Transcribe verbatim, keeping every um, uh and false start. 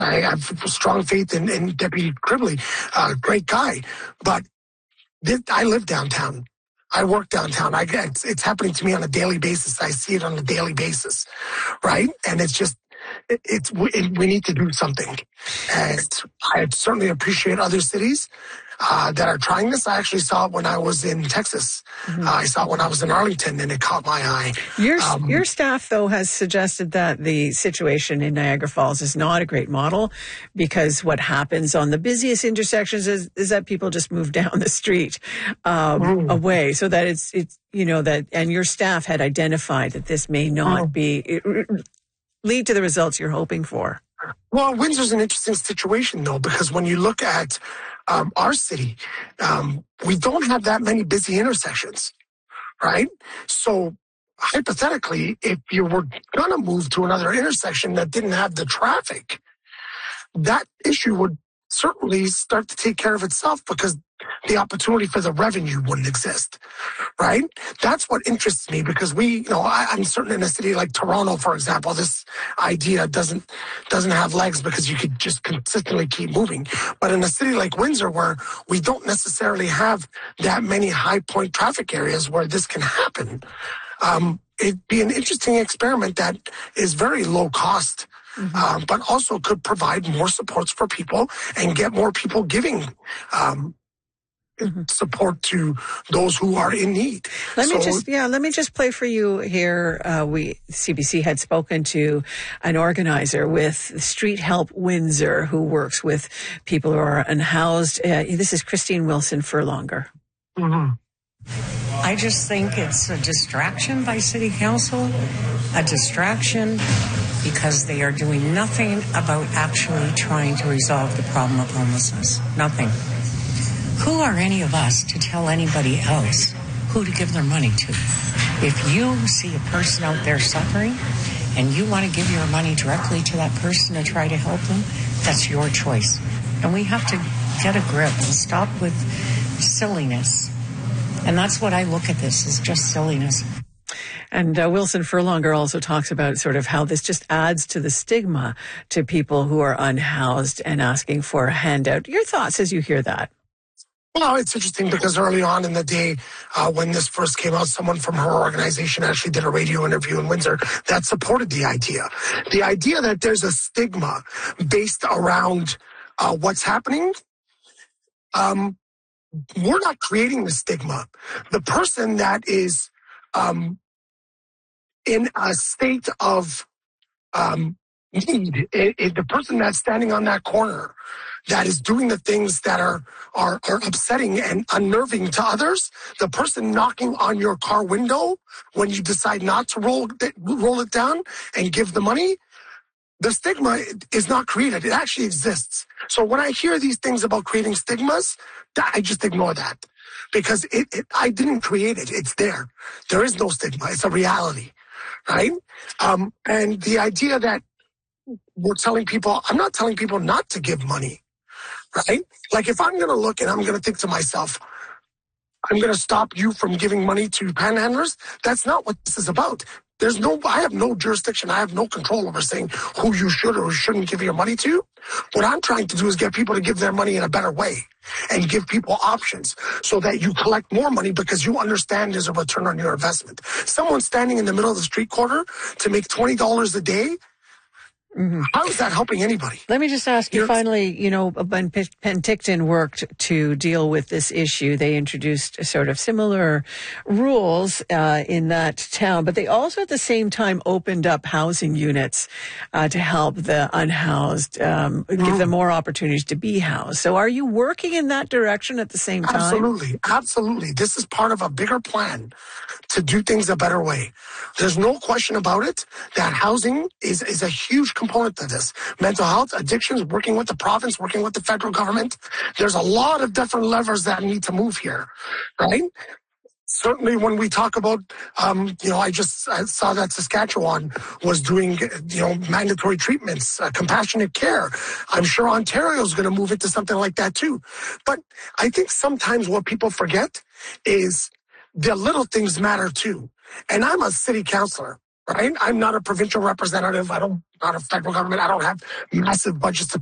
I have strong faith in, in Deputy Cribley, uh, great guy. But this, I live downtown. I work downtown. I get, it's, it's happening to me on a daily basis. I see it on a daily basis, right? And it's just, it, it's it, we need to do something. And I certainly appreciate other cities uh, that are trying this. I actually saw it when I was in Texas. Mm-hmm. uh, I saw it when I was in Arlington, and it caught my eye. Your um, your staff, though, has suggested that the situation in Niagara Falls is not a great model, because what happens on the busiest intersections is, is that people just move down the street um, mm. away, so that it's it's you know that, and your staff had identified that this may not mm. be it, lead to the results you're hoping for. Well, Windsor's an interesting situation, though, because when you look at um, our city, um, we don't have that many busy intersections, right? So hypothetically, if you were going to move to another intersection that didn't have the traffic, that issue would certainly start to take care of itself, because the opportunity for the revenue wouldn't exist, right? That's what interests me, because we, you know, I, I'm certain in a city like Toronto, for example, this idea doesn't doesn't have legs, because you could just consistently keep moving. But in a city like Windsor, where we don't necessarily have that many high point traffic areas where this can happen, um, it'd be an interesting experiment that is very low cost. Mm-hmm. Um, but also could provide more supports for people and get more people giving um, mm-hmm. support to those who are in need. Let so, me just, yeah, let me just play for you here. Uh, we, C B C had spoken to an organizer with Street Help Windsor, who works with people who are unhoused. Uh, this is Christine Wilson Furlonger. Mm-hmm. I just think it's a distraction by City Council, a distraction because they are doing nothing about actually trying to resolve the problem of homelessness. Nothing. Who are any of us to tell anybody else who to give their money to? If you see a person out there suffering and you want to give your money directly to that person to try to help them, that's your choice. And we have to get a grip and stop with silliness. And that's what I look at this, is just silliness. And uh, Wilson Furlonger also talks about sort of how this just adds to the stigma to people who are unhoused and asking for a handout. Your thoughts as you hear that? Well, it's interesting because early on in the day, uh, when this first came out, someone from her organization actually did a radio interview in Windsor that supported the idea. The idea that there's a stigma based around uh, what's happening, um, we're not creating the stigma. The person that is um, in a state of um, need, it, it, the person that's standing on that corner that is doing the things that are, are, are upsetting and unnerving to others, the person knocking on your car window when you decide not to roll, roll it down and give the money, the stigma is not created. It actually exists. So when I hear these things about creating stigmas, I just ignore that, because it, it, I didn't create it. It's there. There is no stigma. It's a reality, right? Um, and the idea that we're telling people, I'm not telling people not to give money, right? Like if I'm going to look and I'm going to think to myself, I'm going to stop you from giving money to panhandlers, that's not what this is about. There's no, I have no jurisdiction. I have no control over saying who you should or shouldn't give your money to. What I'm trying to do is get people to give their money in a better way and give people options so that you collect more money because you understand there's a return on your investment. Someone standing in the middle of the street corner to make twenty dollars a day, mm-hmm. how is that helping anybody? Let me just ask you, You're, finally, you know, when Penticton worked to deal with this issue, they introduced sort of similar rules uh, in that town, but they also at the same time opened up housing units uh, to help the unhoused, um, mm. give them more opportunities to be housed. So are you working in that direction at the same time? Absolutely. Absolutely. This is part of a bigger plan to do things a better way. There's no question about it that housing is, is a huge component to this. Mental health, addictions, working with the province, working with the federal government. There's a lot of different levers that need to move here, right? Certainly when we talk about, um, you know, I just I saw that Saskatchewan was doing, you know, mandatory treatments, uh, compassionate care. I'm sure Ontario's going to move into something like that too. But I think sometimes what people forget is the little things matter too. And I'm a city councillor. right? I'm not a provincial representative. I don't, not a federal government. I don't have massive budgets to